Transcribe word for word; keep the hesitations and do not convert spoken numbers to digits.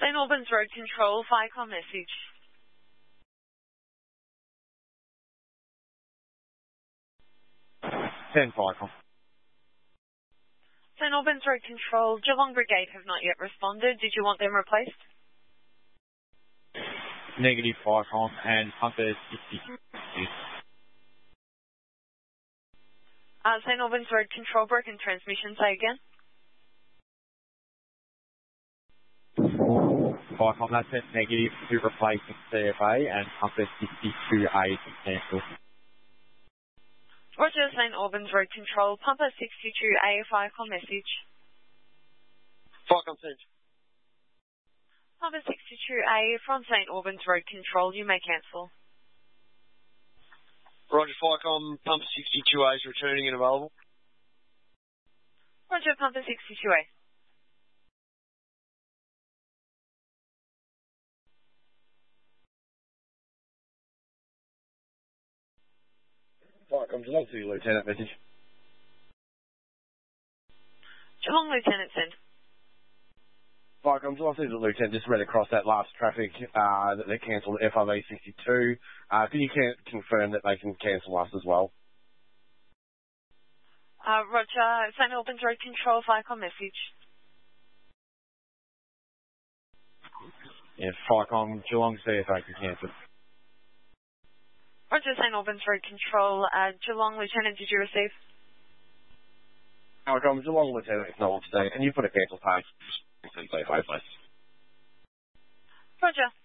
Saint Albans Road Control, Viacom message. ten Viacom. Saint Albans Road Control, Geelong Brigade have not yet responded. Did you want them replaced? Negative Viacom and Hunter sixty-two. Uh, Saint Albans Road Control, broken transmission, say again. Viacom, that's it, negative to replacing C F A and Hunter sixty-two A to cancel. Roger, Saint Albans Road Control, Pumper sixty-two A, Viacom message. Viacom sent. Pumper sixty-two A from Saint Albans Road Control, you may cancel. Roger, Viacom, Pumper sixty-two A is returning and available. Roger, Pumper sixty-two A. Viacom, Geelong City Lieutenant message. Geelong Lieutenant send. Viacom, Geelong City Lieutenant just read across that last traffic uh, that they cancelled F R V sixty-two. Uh, can you can confirm that they can cancel us as well? Uh, Roger, Saint Albans Road Control, Viacom message. Yeah, Viacom, Geelong C F A can cancel. Roger, Saint Albans Road Control, uh, Geelong Lieutenant, did you receive? Viacom, Geelong Lieutenant, it's not on today. Can you put a cancel page? Please. Roger.